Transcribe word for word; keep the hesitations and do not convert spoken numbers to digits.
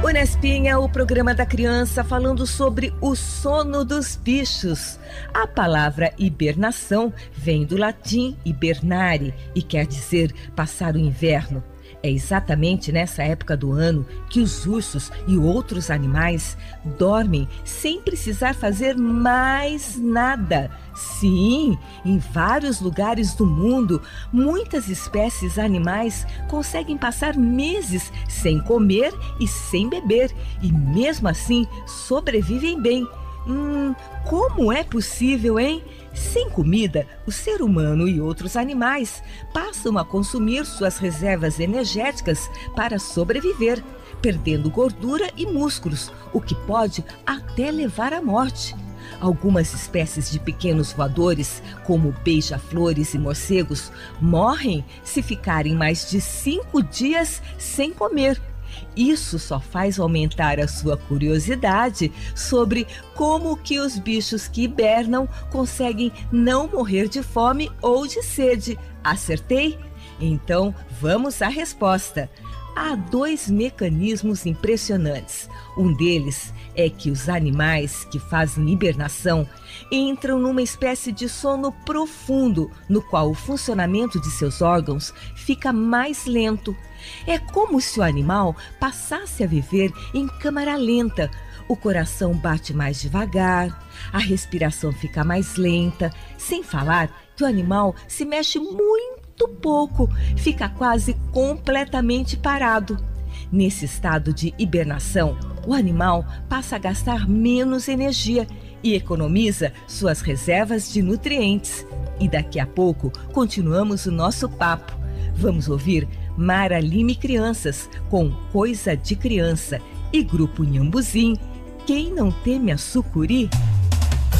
Unespinha, o programa da criança falando sobre o sono dos bichos. A palavra hibernação vem do latim hibernare e quer dizer passar o inverno. É exatamente nessa época do ano que os ursos e outros animais dormem sem precisar fazer mais nada. Sim, em vários lugares do mundo, muitas espécies animais conseguem passar meses sem comer e sem beber e mesmo assim sobrevivem bem. Hum, como é possível, hein? Sem comida, o ser humano e outros animais passam a consumir suas reservas energéticas para sobreviver, perdendo gordura e músculos, o que pode até levar à morte. Algumas espécies de pequenos voadores, como beija-flores e morcegos, morrem se ficarem mais de cinco dias sem comer. Isso só faz aumentar a sua curiosidade sobre como que os bichos que hibernam conseguem não morrer de fome ou de sede. Acertei? Então vamos à resposta. Há dois mecanismos impressionantes. Um deles é que os animais que fazem hibernação entram numa espécie de sono profundo, no qual o funcionamento de seus órgãos fica mais lento. É como se o animal passasse a viver em câmara lenta. O coração bate mais devagar, a respiração fica mais lenta, sem falar que o animal se mexe muito pouco, fica quase completamente parado. Nesse estado de hibernação, o animal passa a gastar menos energia e economiza suas reservas de nutrientes. E daqui a pouco continuamos o nosso papo. Vamos ouvir Mara Lima e Crianças com Coisa de Criança e Grupo Inhambuzim. Quem não teme a sucuri?